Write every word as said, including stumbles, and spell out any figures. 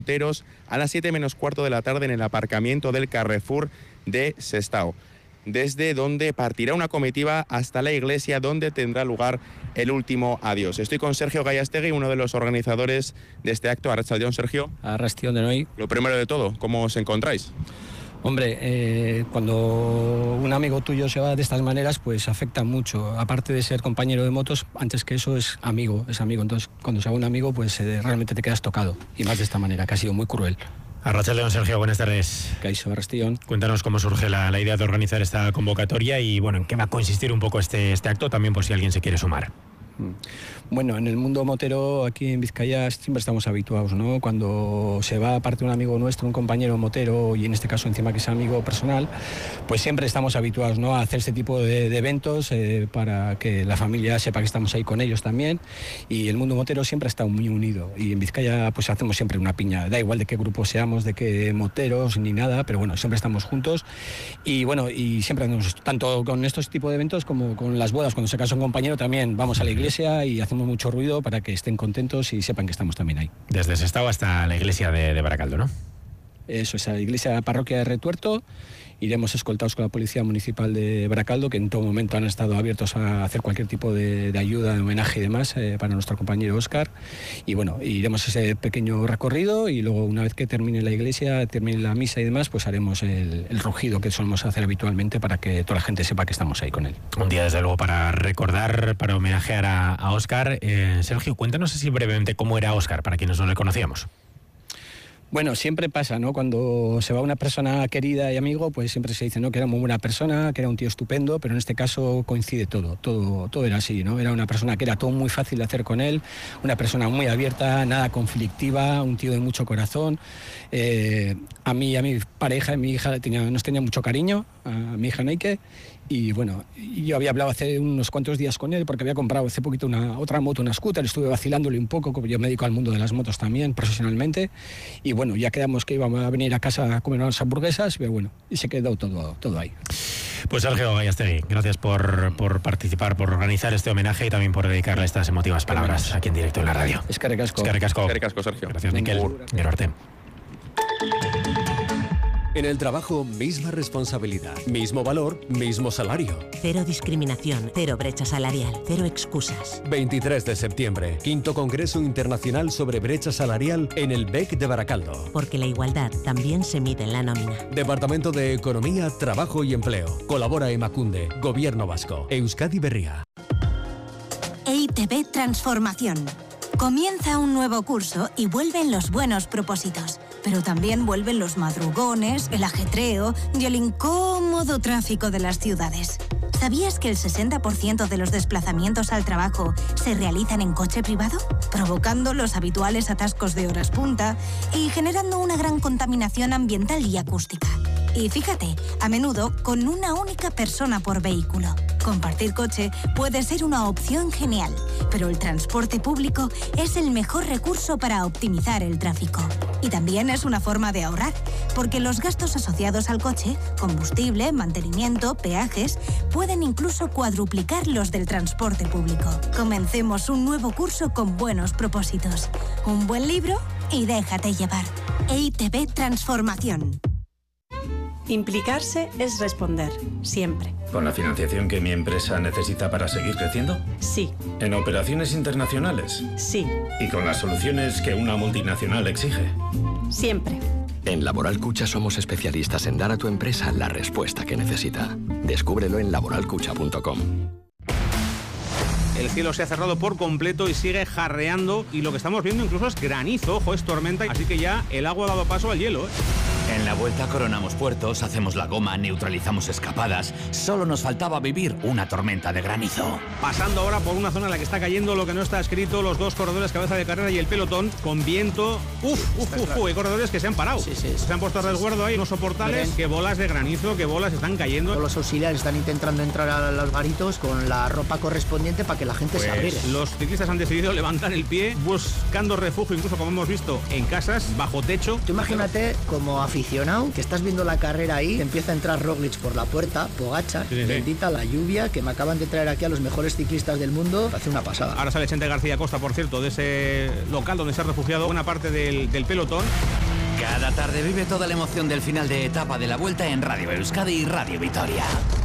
moteros a las siete menos cuarto de la tarde en el aparcamiento del Carrefour de Sestao, desde donde partirá una comitiva hasta la iglesia donde tendrá lugar el último adiós. Estoy con Sergio Gallastegui, uno de los organizadores de este acto. Arratsaldeon, Sergio. Arratsaldeon de hoy. Lo primero de todo, ¿cómo os encontráis? Hombre, eh, cuando un amigo tuyo se va de estas maneras, pues afecta mucho. Aparte de ser compañero de motos, antes que eso es amigo, es amigo. Entonces, cuando se va un amigo, pues eh, realmente te quedas tocado. Y más de esta manera, que ha sido muy cruel. Arratsaldeon, Sergio, buenas tardes. Kaixo, Arratsaldeon. Cuéntanos cómo surge la, la idea de organizar esta convocatoria y, bueno, en qué va a consistir un poco este, este acto, también por si alguien se quiere sumar. Bueno, en el mundo motero aquí en Vizcaya siempre estamos habituados, ¿no? Cuando se va aparte un amigo nuestro, un compañero motero, y en este caso encima que es amigo personal, pues siempre estamos habituados, ¿no?, a hacer este tipo de, de eventos eh, para que la familia sepa que estamos ahí con ellos también. Y el mundo motero siempre ha estado muy unido, y en Vizcaya pues hacemos siempre una piña, da igual de qué grupo seamos, de qué moteros ni nada, pero bueno, siempre estamos juntos. Y bueno, y siempre hacemos, tanto con estos tipos de eventos como con las bodas, cuando se casa un compañero también vamos a la iglesia y hacemos mucho ruido para que estén contentos y sepan que estamos también ahí. Desde Sestao hasta la iglesia de, de Baracaldo, ¿no? Eso es, la iglesia parroquia de Retuerto. Iremos escoltados con la Policía Municipal de Baracaldo, que en todo momento han estado abiertos a hacer cualquier tipo de, de ayuda, de homenaje y demás eh, para nuestro compañero Óscar. Y bueno, iremos ese pequeño recorrido y luego, una vez que termine la iglesia, termine la misa y demás, pues haremos el, el rugido que solemos hacer habitualmente para que toda la gente sepa que estamos ahí con él. Un día, desde luego, para recordar, para homenajear a, a Óscar. Eh, Sergio, cuéntanos así brevemente cómo era Óscar, para quienes no le conocíamos. Bueno, siempre pasa, ¿no? Cuando se va una persona querida y amigo, pues siempre se dice, ¿no?, que era muy buena persona, que era un tío estupendo, pero en este caso coincide todo, todo, todo era así, ¿no? Era una persona que era todo muy fácil de hacer con él, una persona muy abierta, nada conflictiva, un tío de mucho corazón. Eh, a mí, a mi pareja, a mi hija tenía, nos tenía mucho cariño, a mi hija Neike. Y bueno, yo había hablado hace unos cuantos días con él porque había comprado hace poquito una otra moto, una scooter, estuve vacilándole un poco, como yo me dedico al mundo de las motos también, profesionalmente, y bueno, ya quedamos que íbamos a venir a casa a comer unas hamburguesas, pero bueno, y se quedó todo, todo ahí. Pues Sergio Gallastegui, gracias por, por participar, por organizar este homenaje y también por dedicarle estas emotivas palabras aquí en directo en la radio. Eskerrik asko. Eskerrik asko. Eskerrik asko, Sergio. Gracias, Miquel. Gero arte. En el trabajo, misma responsabilidad, mismo valor, mismo salario. Cero discriminación, cero brecha salarial, cero excusas. veintitrés de septiembre, quinto Congreso Internacional sobre Brecha Salarial en el B E C de Baracaldo. Porque la igualdad también se mide en la nómina. Departamento de Economía, Trabajo y Empleo. Colabora Emakunde, Gobierno Vasco, Euskadi Berria. E I Te Be Transformación. Comienza un nuevo curso y vuelven los buenos propósitos. Pero también vuelven los madrugones, el ajetreo y el incómodo tráfico de las ciudades. ¿Sabías que el sesenta por ciento de los desplazamientos al trabajo se realizan en coche privado? Provocando los habituales atascos de horas punta y generando una gran contaminación ambiental y acústica. Y fíjate, a menudo con una única persona por vehículo. Compartir coche puede ser una opción genial, pero el transporte público es el mejor recurso para optimizar el tráfico. Y también es una forma de ahorrar, porque los gastos asociados al coche, combustible, mantenimiento, peajes, pueden incluso cuadruplicar los del transporte público. Comencemos un nuevo curso con buenos propósitos. Un buen libro y déjate llevar. E I Te Be Transformación. Implicarse es responder, siempre. ¿Con la financiación que mi empresa necesita para seguir creciendo? Sí. ¿En operaciones internacionales? Sí. ¿Y con las soluciones que una multinacional exige? Siempre. En Laboral Cucha somos especialistas en dar a tu empresa la respuesta que necesita. Descúbrelo en laboral cucha punto com. El cielo se ha cerrado por completo y sigue jarreando, y lo que estamos viendo incluso es granizo, ojo, es tormenta, así que ya el agua ha dado paso al hielo, ¿eh? En la Vuelta coronamos puertos, hacemos la goma, neutralizamos escapadas. Solo nos faltaba vivir una tormenta de granizo. Pasando ahora por una zona en la que está cayendo lo que no está escrito, los dos corredores cabeza de carrera y el pelotón con viento. Uf, uf, uf, uf, hay corredores que se han parado. Sí, sí, sí. Se han puesto a resguardo ahí unos soportales, que bolas de granizo, que bolas están cayendo. Los auxiliares están intentando entrar a los garitos con la ropa correspondiente para que la gente pues se abrigue. Los ciclistas han decidido levantar el pie buscando refugio, incluso como hemos visto, en casas, bajo techo. Tú imagínate como aficionado aficionado, que estás viendo la carrera ahí, te empieza a entrar Roglic por la puerta, Pogačar, Sí, sí, sí. bendita la lluvia, que me acaban de traer aquí a los mejores ciclistas del mundo, hace una pasada. Ahora sale Chente García Costa, por cierto, de ese local donde se ha refugiado buena parte del, del pelotón. Cada tarde vive toda la emoción del final de etapa de la Vuelta en Radio Euskadi y Radio Vitoria.